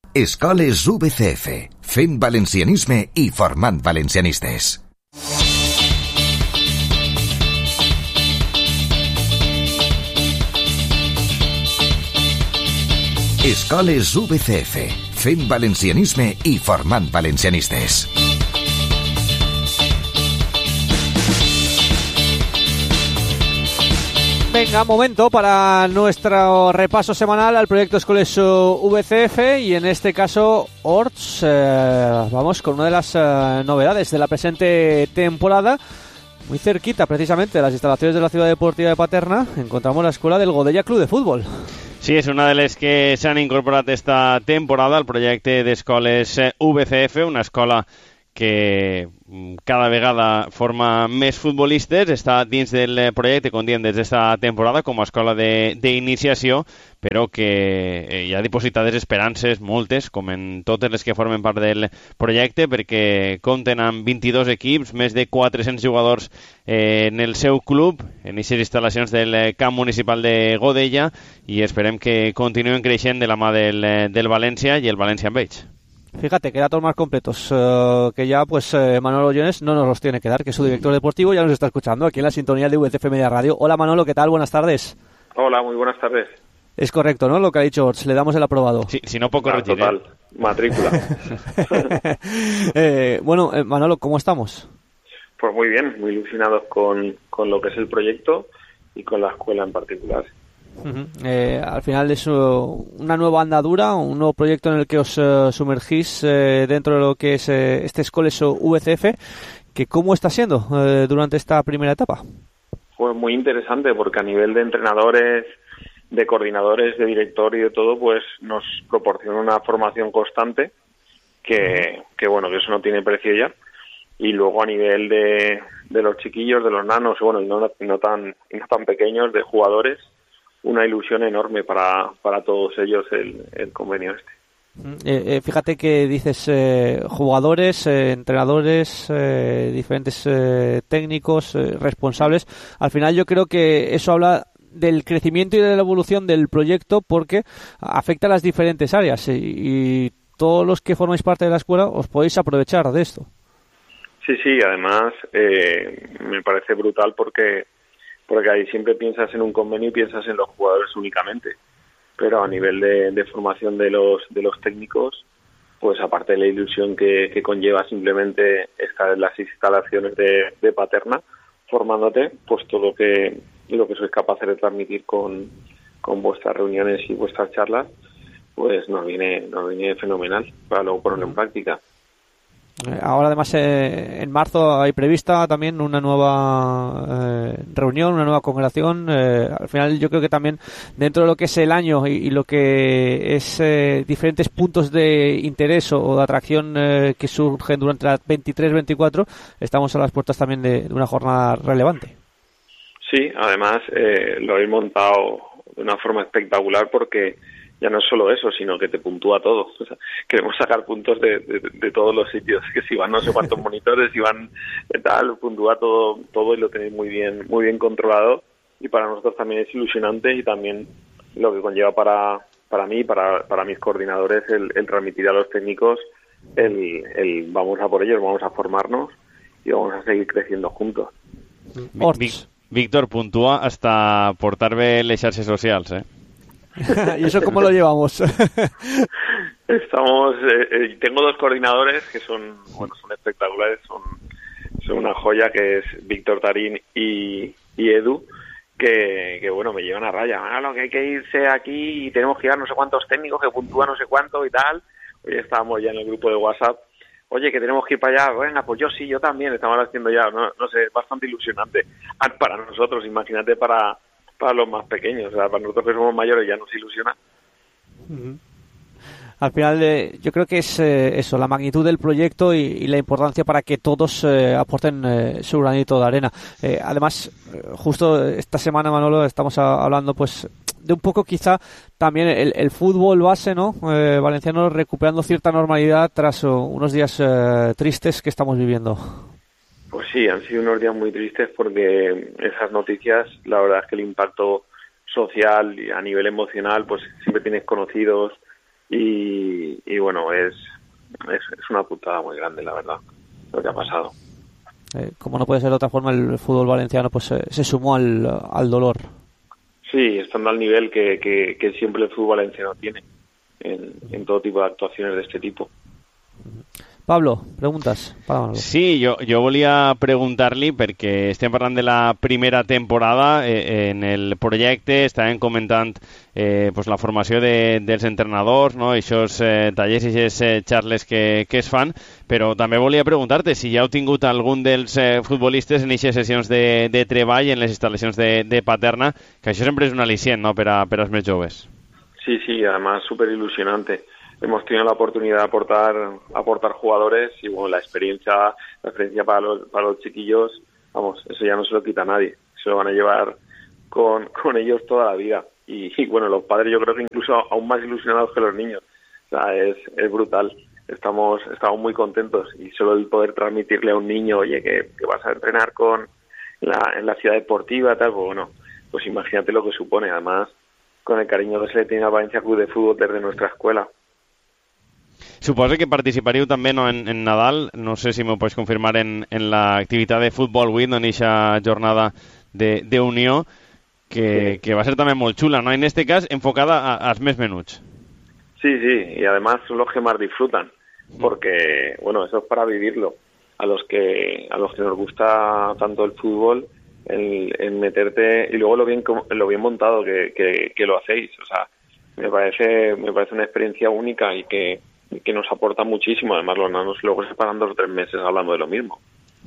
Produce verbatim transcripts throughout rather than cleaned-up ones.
Escoles U B C F, fent valencianisme i formant valencianistes. Escoles U B C F, fent valencianisme i formant valencianistes. Venga, momento para nuestro repaso semanal al proyecto Escoles U B C F y en este caso Orts, eh, vamos con una de las eh, novedades de la presente temporada. Muy cerquita precisamente de las instalaciones de la Ciudad Deportiva de Paterna encontramos la escuela del Godella Club de Futbol. Sí, és una de les que s'han incorporat esta temporada al projecte d'Escoles U B C F, una escola que cada vegada forma més futbolistes, està dins del projecte, com diem, des d'esta temporada com a escola d'iniciació, però que hi ha dipositades esperances, moltes, com en totes les que formen part del projecte, perquè compten amb vint-i-dos equips, més de quatre-cents jugadors eh, en el seu club, en aquestes instal·lacions del camp municipal de Godella, i esperem que continuen creixent de la mà del, del València i el València amb ells. Fíjate, que datos más completos, uh, que ya pues eh, Manolo Llones no nos los tiene que dar, que es su director deportivo, ya nos está escuchando aquí en la sintonía de U B C F Media Radio. Hola Manolo, ¿qué tal? Buenas tardes. Hola, muy buenas tardes. Es correcto, ¿no? Lo que ha dicho Orts, le damos el aprobado. Sí, si no, poco retiré. Total, matrícula. eh, bueno, eh, Manolo, ¿cómo estamos? Pues muy bien, muy ilusionados con, con lo que es el proyecto y con la escuela en particular. Uh-huh. Eh, al final es uh, una nueva andadura, un nuevo proyecto en el que os uh, sumergís eh, dentro de lo que es eh, este Escoles U B C F, que ¿cómo está siendo eh, durante esta primera etapa? Pues muy interesante, porque a nivel de entrenadores, de coordinadores, de director y de todo, pues nos proporciona una formación constante que, que bueno, que eso no tiene precio ya. Y luego a nivel de, de los chiquillos, de los nanos, y bueno, y no, no tan, y no tan pequeños, de jugadores, una ilusión enorme para, para todos ellos el, el convenio este. Eh, eh, fíjate que dices eh, jugadores, eh, entrenadores, eh, diferentes eh, técnicos, eh, responsables. Al final yo creo que eso habla del crecimiento y de la evolución del proyecto, porque afecta a las diferentes áreas y, y todos los que formáis parte de la escuela os podéis aprovechar de esto. Sí, sí, además eh, me parece brutal porque porque ahí siempre piensas en un convenio y piensas en los jugadores únicamente, pero a nivel de, de formación de los de los técnicos, pues aparte de la ilusión que, que conlleva simplemente estar en las instalaciones de, de Paterna formándote, pues todo lo que lo que sois capaces de transmitir con, con vuestras reuniones y vuestras charlas, pues nos viene nos viene fenomenal para luego ponerlo en práctica. Ahora además eh, en marzo hay prevista también una nueva eh, reunión, una nueva congregación. Eh, al final yo creo que también dentro de lo que es el año y, y lo que es eh, diferentes puntos de interés o, o de atracción eh, que surgen durante la veintitrés veinticuatro, estamos a las puertas también de, de una jornada relevante. Sí, además eh, lo habéis montado de una forma espectacular porque ya no es solo eso, sino que te puntúa todo. O sea, queremos sacar puntos de, de, de todos los sitios, que si van no sé cuántos monitores, si van tal, puntúa todo todo y lo tenéis muy bien muy bien controlado, y para nosotros también es ilusionante y también lo que conlleva para para mí, para para mis coordinadores, el, el transmitir a los técnicos el, el vamos a por ellos, vamos a formarnos y vamos a seguir creciendo juntos. Orts. Víctor, puntúa hasta portar bé les xarxes socials, eh? ¿Y eso cómo lo llevamos? Estamos, eh, eh, tengo dos coordinadores que son, bueno, son espectaculares, son, son una joya, que es Víctor Tarín y, y Edu, que, que bueno, me llevan a raya. Ah, lo que hay que irse aquí y tenemos que ir a no sé cuántos técnicos que puntúan no sé cuánto y tal. Hoy estábamos ya en el grupo de WhatsApp. Oye, que tenemos que ir para allá. Venga, pues yo sí, yo también. Estamos haciendo ya, no, no sé, bastante ilusionante para nosotros. Imagínate para para los más pequeños, o sea, para nosotros que somos mayores ya nos ilusiona. Uh-huh. Al final eh, yo creo que es eh, eso, la magnitud del proyecto y, y la importancia para que todos eh, aporten eh, su granito de arena. Eh, además, eh, justo esta semana, Manolo, estamos a, hablando pues de un poco quizá también el, el fútbol base, ¿no? Eh, valenciano recuperando cierta normalidad tras uh, unos días eh, tristes que estamos viviendo. Pues sí, han sido unos días muy tristes porque esas noticias, la verdad es que el impacto social y a nivel emocional, pues siempre tienes conocidos y, y bueno, es, es, es una putada muy grande, la verdad, lo que ha pasado. Eh, como no puede ser de otra forma, el fútbol valenciano pues eh, se sumó al, al dolor. Sí, estando al nivel que, que, que siempre el fútbol valenciano tiene en, en todo tipo de actuaciones de este tipo. Pablo, preguntes para Manolo. Sí, jo, jo volia preguntar-li, perquè estem parlant de la primera temporada eh, en el projecte, estàvem comentant eh, pues la formació de, dels entrenadors, no? Aquests eh, tallers i aquestes eh, xarles que, que es fan, però també volia preguntar-te si ja heu tingut algun dels eh, futbolistes en aquestes sessions de, de treball en les instal·lacions de, de Paterna, que això sempre és un al·licient, no?, per a, per als més joves. Sí, sí, además súper ilusionante. Hemos tenido la oportunidad de aportar aportar jugadores y bueno, la experiencia la experiencia para los para los chiquillos, vamos, eso ya no se lo quita a nadie, se lo van a llevar con, con ellos toda la vida y, y bueno, los padres yo creo que incluso aún más ilusionados que los niños. O sea, es, es brutal, estamos estamos muy contentos y solo el poder transmitirle a un niño, oye, que, que vas a entrenar con la, en la ciudad deportiva, tal, pues bueno, pues imagínate lo que supone, además con el cariño que se le tiene a Valencia Club de Fútbol desde nuestra escuela. Suposo que participaríeu també, no, en, en Nadal, no sé si m'ho pots confirmar, en, en l'activitat de Football Week, en aquesta jornada de, de unió, que, sí. que va ser també molt xula, ¿no? En este cas, enfocada a, als més menuts. Sí, sí, y además son los que más disfrutan, porque, bueno, eso es para vivirlo. A los que a los que nos gusta tanto el fútbol, el, el meterte, y luego lo bien lo bien montado que, que, que lo hacéis, o sea, me parece me parece una experiencia única y que que nos aporta muchísimo. Además los nanos luego se pasan dos o tres meses hablando de lo mismo.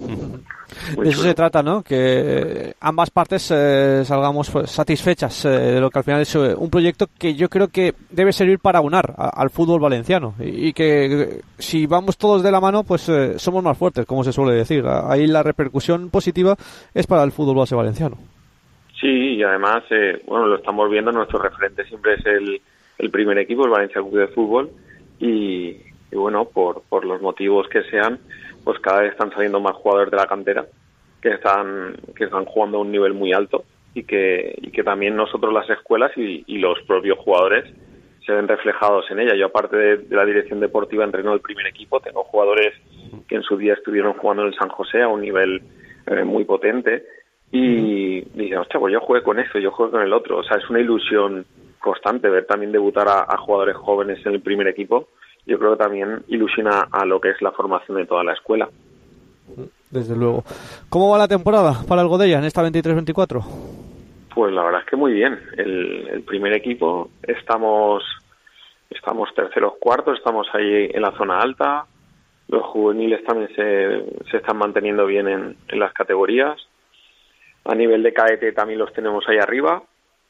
De eso se trata, ¿no? Que ambas partes eh, salgamos pues, satisfechas eh, de lo que al final es eh, un proyecto que yo creo que debe servir para aunar a, al fútbol valenciano y, y que eh, si vamos todos de la mano pues eh, somos más fuertes, como se suele decir. Ahí la repercusión positiva es para el fútbol base valenciano. Sí, y además eh, bueno, lo estamos viendo, nuestro referente siempre es el, el primer equipo, el Valencia Club de Fútbol. Y, y bueno, por, por los motivos que sean, pues cada vez están saliendo más jugadores de la cantera que están que están jugando a un nivel muy alto y que y que también nosotros las escuelas y, y los propios jugadores se ven reflejados en ella. Yo aparte de, de la dirección deportiva entreno el primer equipo, tengo jugadores que en su día estuvieron jugando en el San José a un nivel eh, muy potente y, y dicen, hostia, pues yo jugué con esto, yo jugué con el otro. O sea, es una ilusión constante ver también debutar a, a jugadores jóvenes en el primer equipo. Yo creo que también ilusiona a lo que es la formación de toda la escuela. Desde luego. ¿Cómo va la temporada para el Godella en esta veintitrés veinticuatro? Pues la verdad es que muy bien. El, el primer equipo estamos estamos terceros, cuartos, estamos ahí en la zona alta. Los juveniles también se, se están manteniendo bien en, en las categorías. A nivel de cadete también los tenemos ahí arriba.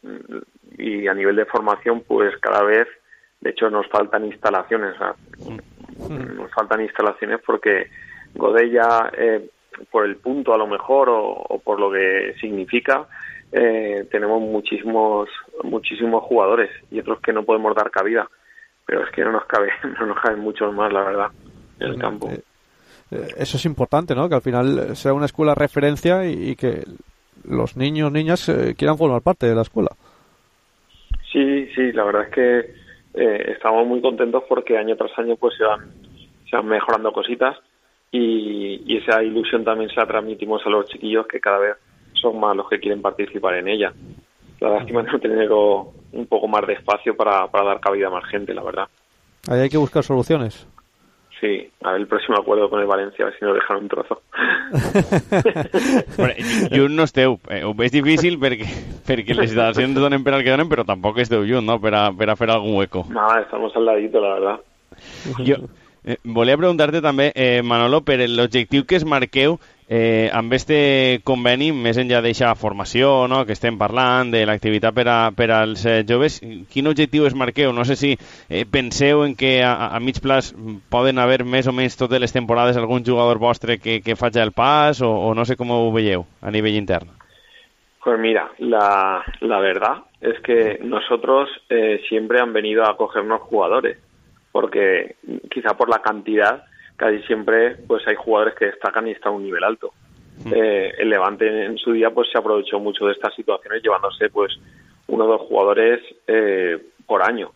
Y a nivel de formación, pues cada vez, de hecho, nos faltan instalaciones. O sea, nos faltan instalaciones porque Godella, eh, por el punto a lo mejor o, o por lo que significa, eh, tenemos muchísimos muchísimos jugadores y otros que no podemos dar cabida. Pero es que no nos cabe, no nos caben muchos más, la verdad, en el campo. Eso es importante, ¿no? Que al final sea una escuela referencia y, y que los niños, niñas eh, quieran formar parte de la escuela. Sí, sí, la verdad es que eh, estamos muy contentos porque año tras año pues se van, se van mejorando cositas y, y esa ilusión también se la transmitimos a los chiquillos que cada vez son más los que quieren participar en ella. La lástima es no tener un poco más de espacio para, para dar cabida a más gente, la verdad. Ahí hay que buscar soluciones. Sí, a ver el próximo acuerdo con el Valencia, a ver si nos dejan un trozo. Bueno, Jun no esteu. Eh, és difícil perquè, perquè les instalacions donen per al que donen, però tampoc esteu Jun, no?, per a, per a fer algun hueco. No, estamos al ladito, la verdad. Jo eh, volia preguntar-te també, eh, Manolo, per l'objectiu que es marqueu eh, amb este conveni, més enllà d'eixa formació, no?, que estem parlant, de l'activitat per, a, per als eh, joves, quin objectiu es marqueu? No sé si eh, penseu en que a, a mig plaç poden haver més o menys totes les temporades algun jugador vostre que, que faci el pas o, o no sé com ho veieu a nivell intern. Pues mira, la, la verdad es que nosotros eh, siempre han venido a cogernos jugadores, porque quizá por la cantidad casi siempre pues hay jugadores que destacan y están a un nivel alto. Eh, el Levante en su día pues se aprovechó mucho de estas situaciones llevándose pues uno o dos jugadores eh, por año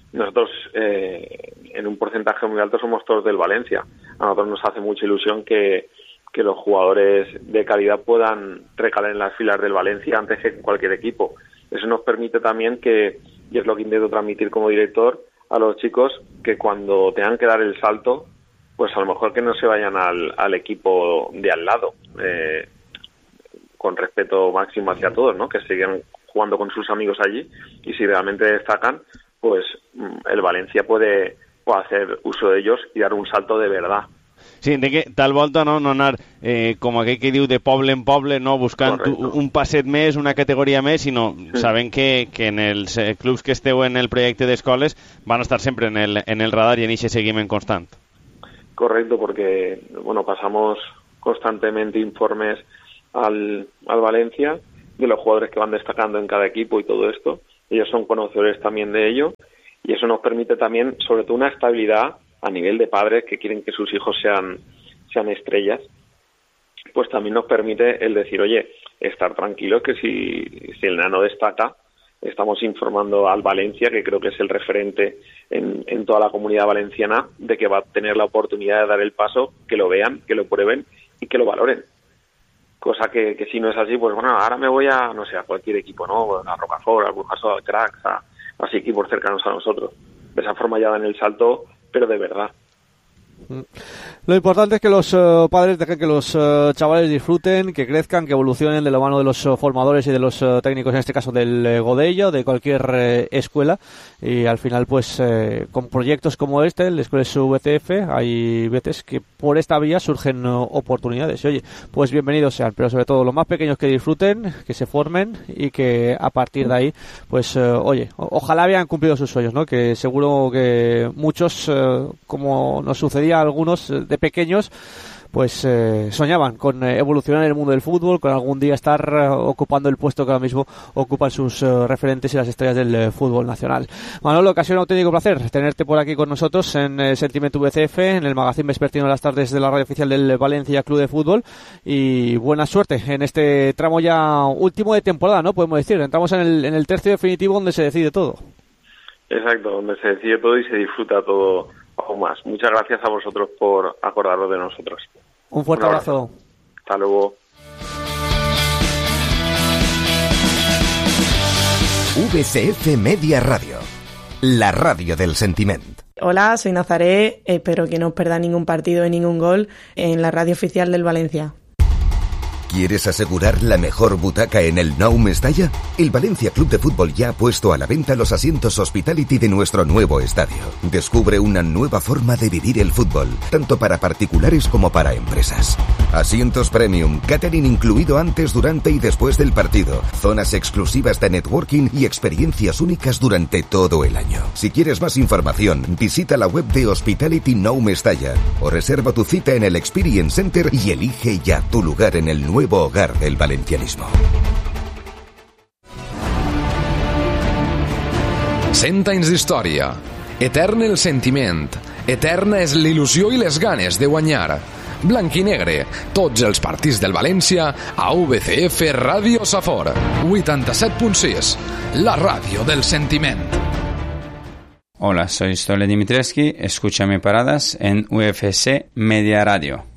nosotros eh, en un porcentaje muy alto somos todos del Valencia. A nosotros nos hace mucha ilusión que, que los jugadores de calidad puedan recalar en las filas del Valencia antes que en cualquier equipo. Eso nos permite también que, y es lo que intento transmitir como director a los chicos, que cuando tengan que dar el salto, pues a lo mejor que no se vayan al, al equipo de al lado, eh, con respeto máximo hacia todos, ¿no? Que sigan jugando con sus amigos allí, y si realmente destacan, pues el Valencia puede, puede hacer uso de ellos y dar un salto de verdad. Sí, de que tal volta no, no anar eh, com aquell que diu de poble en poble, no buscant Correcto. un passet més, una categoria més, sinó sí. sabent que, que en els eh, clubs que esteu en el projecte d'escoles van a estar sempre en el, en el radar y en ese seguimiento constant. Correcto, porque bueno, pasamos constantemente informes al, al Valencia de los jugadores que van destacando en cada equipo y todo esto. Ellos son conocedores también de ello, y eso nos permite también, sobre todo, una estabilidad a nivel de padres que quieren que sus hijos sean, sean estrellas. Pues también nos permite el decir, oye, estar tranquilos que si, si el nano destaca, estamos informando al Valencia, que creo que es el referente en, en toda la comunidad valenciana, de que va a tener la oportunidad de dar el paso, que lo vean, que lo prueben y que lo valoren. Cosa que, que si no es así, pues bueno, ahora me voy a, no sé, a cualquier equipo, ¿no? A Rocafort, a Burjasot, al Cracks, a, a equipos cercanos a nosotros. De esa forma ya dan el salto, pero de verdad. Lo importante es que los uh, padres dejen que los uh, chavales disfruten, que crezcan, que evolucionen de la mano de los uh, formadores y de los uh, técnicos, en este caso del uh, Godella o de cualquier uh, escuela, y al final pues uh, con proyectos como este, el Escuelas V C F, hay veces que por esta vía surgen uh, oportunidades, y oye, pues bienvenidos sean, pero sobre todo los más pequeños que disfruten, que se formen y que a partir de ahí pues uh, oye, o- ojalá hayan cumplido sus sueños, ¿no? Que seguro que muchos, uh, como nos sucedía a algunos uh, de pequeños, pues eh, soñaban con eh, evolucionar en el mundo del fútbol, con algún día estar eh, ocupando el puesto que ahora mismo ocupan sus eh, referentes y las estrellas del eh, fútbol nacional. Manolo, que ha sido un auténtico placer tenerte por aquí con nosotros en eh, Sentimiento V C F, en el magazine vespertino de las tardes de la radio oficial del Valencia Club de Fútbol, y buena suerte en este tramo ya último de temporada, ¿no? Podemos decir, entramos en el, en el tercio definitivo donde se decide todo. Exacto, donde se decide todo y se disfruta todo aún más. Muchas gracias a vosotros por acordaros de nosotros. Un fuerte Un abrazo. abrazo. Hasta luego. V C F Media Radio, la radio del sentiment. Hola, soy Nazaré, espero que no os perdáis ningún partido y ningún gol en la radio oficial del Valencia. ¿Quieres asegurar la mejor butaca en el Nou Mestalla? El Valencia Club de Fútbol ya ha puesto a la venta los asientos Hospitality de nuestro nuevo estadio. Descubre una nueva forma de vivir el fútbol, tanto para particulares como para empresas. Asientos premium, catering incluido antes, durante y después del partido, zonas exclusivas de networking y experiencias únicas durante todo el año. Si quieres más información, visita la web de Hospitality Nou Mestalla o reserva tu cita en el Experience Center y elige ya tu lugar en el nuevo hogar del valencianismo. Cent anys d'història. Etern el sentiment. Eterna és l'il·lusió i les ganes de guanyar. Blanc i negre, tots els partits del València a V C F Ràdio Safor. vuitanta-set punt sis, la ràdio del sentiment. Hola, soy Stole Dimitrescu, escúchame paradas en U F C Media Radio.